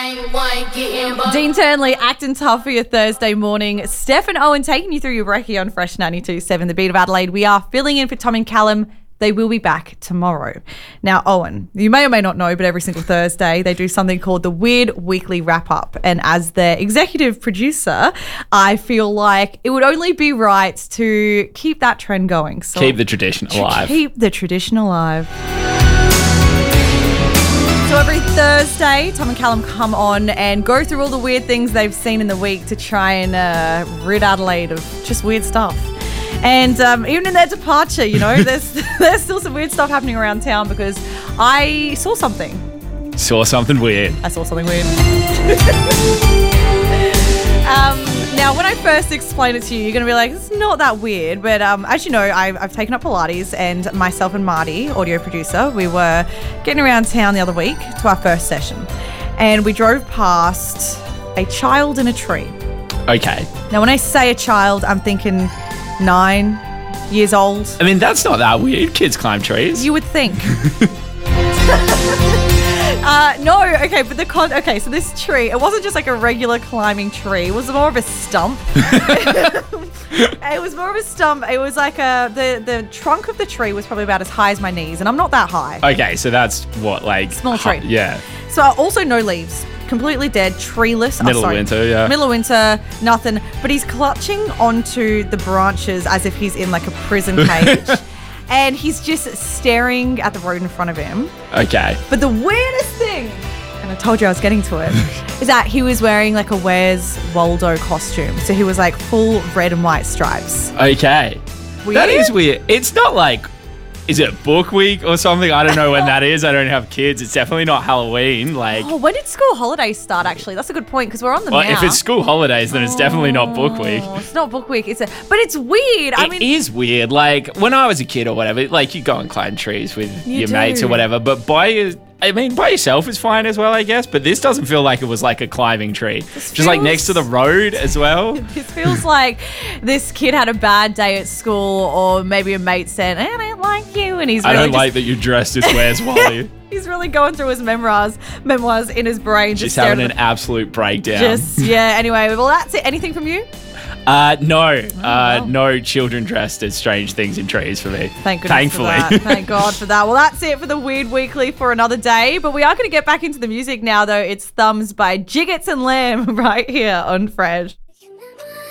Dean Turnley acting tough for your Thursday morning. Steph and Owen taking you through your brekkie on Fresh 92.7 The Beat of Adelaide. We are filling in for Tom and Callum. They will be back tomorrow. Now, Owen, you may or may not know, but every single Thursday they do something called the Weird Weekly Wrap-Up. And as their executive producer, I feel like it would only be right to keep that trend going. So keep the tradition alive. Keep the tradition alive. So every Thursday, Tom and Callum come on and go through all the weird things they've seen in the week to try and rid Adelaide of just weird stuff. And even in their departure, you know, there's still some weird stuff happening around town because I saw something. Saw something weird. I saw something weird. Now, when I first explain it to you, you're going to be like, it's not that weird. But as you know, I've taken up Pilates, and myself and Marty, audio producer, we were getting around town the other week to our first session. And we drove past a child in a tree. Okay. Now, when I say a child, I'm thinking 9 years old. I mean, that's not that weird. Kids climb trees. You would think. No, okay, but okay, so this tree, it wasn't just like a regular climbing tree. It was more of a stump. It was more of a stump. It was like the trunk of the tree was probably about as high as my knees, and I'm not that high. Okay, so that's what, like... Small tree. Yeah. So also no leaves. Completely dead, treeless. Middle of winter, yeah. Middle of winter, nothing. But he's clutching onto the branches as if he's in like a prison cage. And he's just staring at the road in front of him. Okay. But the weirdest thing, and I told you I was getting to it, is that he was wearing like a Where's Waldo costume. So he was like full red and white stripes. Okay. Weird? That is weird. It's not like... Is it book week or something? I don't know when that is. I don't have kids. It's definitely not Halloween. Like, oh, when did school holidays start, actually? That's a good point, because we're on them now. If it's school holidays, then it's definitely not book week. It's not book week. But it's weird. It is weird. Like, when I was a kid or whatever, like, you go and climb trees with your mates or whatever, but by yourself is fine as well, I guess, but this doesn't feel like it was like a climbing tree. Just like next to the road as well. This feels like this kid had a bad day at school, or maybe a mate said, I don't like you, and he's really I don't like that you're dressed as Where's Wally. He's really going through his memoirs in his brain. Just having an absolute breakdown. Anyway, well, that's it. Anything from you? No children dressed as strange things in trees for me. Thank goodness Thankfully. for that. Thank God for that. Well, that's it for the Weird Weekly for another day. But we are going to get back into the music now, though. It's Thumbs by Jiggets and Lamb right here on Fresh.